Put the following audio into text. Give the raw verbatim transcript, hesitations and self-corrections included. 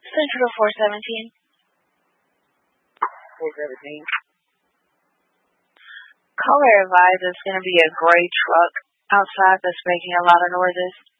Central four seventeen. four seventeen. Caller advised there's going to be a gray truck outside that's making a lot of noises.